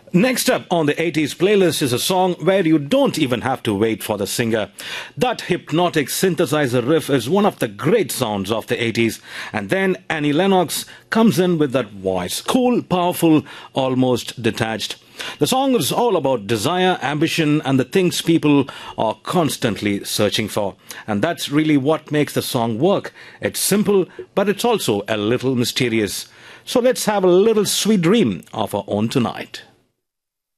Next up on the 80s playlist is a song where you don't even have to wait for the singer. That hypnotic synthesizer riff is one of the great sounds of the 80s. And then Annie Lennox comes in with that voice. Cool, powerful, almost detached. The song is all about desire, ambition, and the things people are constantly searching for. And that's really what makes the song work. It's simple, but it's also a little mysterious. So let's have a little sweet dream of our own tonight.